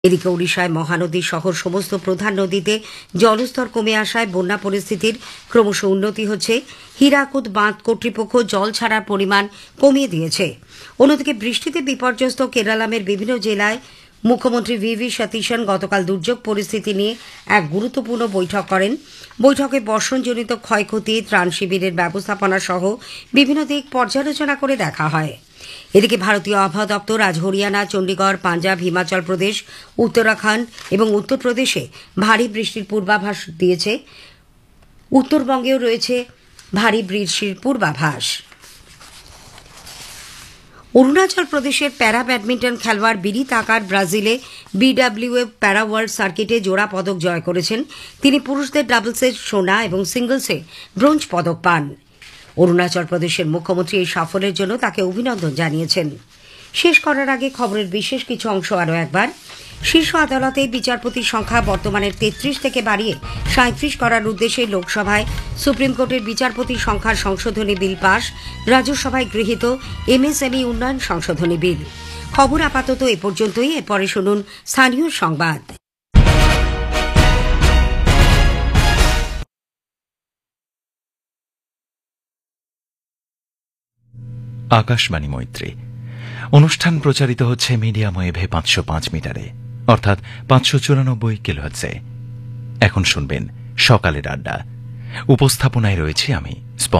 এদিকে ওড়িশায় মহানদী শহর সমস্ত প্রধান নদীতে জলস্তর কমে আসায় বন্যা পরিস্থিতির ক্রমশ উন্নতি হচ্ছে। হীরাকুদ বাঁধ কর্তৃপক্ষ জল ছাড়ার পরিমাণ কমিয়ে দিয়েছে। অন্যদিকে বৃষ্টিতে বিপর্যস্ত কেরালামের বিভিন্ন জেলায় মুখ্যমন্ত্রী ভি সতীশন গতকাল দুর্যোগ পরিস্থিতি নিয়ে এক গুরুত্বপূর্ণ বৈঠক করেন। বৈঠকে বর্ষণজনিত ক্ষয়ক্ষতি, ত্রাণ শিবিরের ব্যবস্থাপনা সহ বিভিন্ন দিক পর্যালোচনা করে দেখা হয়। এদিকে ভারতীয় আবহাওয়া দপ্তর আজ হরিয়ানা, চণ্ডীগড়, পাঞ্জাব, হিমাচল প্রদেশ, উত্তরাখণ্ড এবং উত্তরপ্রদেশে ভারী বৃষ্টির পূর্বাভাস দিয়েছে। উত্তরবঙ্গেও রয়েছে ভারী বৃষ্টির পূর্বাভাস। অরুণাচল প্রদেশের প্যারা ব্যাডমিন্টন খেলোয়াড় বিনি তাকার ব্রাজিলে বিডব্লিউএফ প্যারা ওয়ার্ল্ড সার্কিটে জোড়া পদক জয় করেছেন। তিনি পুরুষদের ডাবলসে সোনা এবং সিঙ্গলসে ব্রোঞ্জ পদক পান। অরুণাচল প্রদেশের মুখ্যমন্ত্রী এই সাফল্যের জন্য তাকে অভিনন্দন জানিয়েছেন। শেষ করার আগে খবরের বিশেষ কিছু অংশ আরও একবার। শীর্ষ আদালতে বিচারপতির সংখ্যা বর্তমানে 33 থেকে বাড়িয়ে 37 করার উদ্দেশ্যে লোকসভায় সুপ্রিম কোর্টের বিচারপতির সংখ্যার সংশোধনী বিল পাশ। রাজ্যসভায় গৃহীত এমএসএমই উন্নয়ন সংশোধনী বিল। খবর আপাতত এ পর্যন্তই। এরপরে শুনুন স্থানীয় সংবাদ। আকাশবাণী মৈত্রী অনুষ্ঠান প্রচারিত হচ্ছে মিডিয়াম ওয়েভে 505 মিটারে, অর্থাৎ 594 কিলোহার্টজে। এখন শুনবেন সকালের আড্ডা। উপস্থাপনায় রয়েছি আমি, স্পন্দন।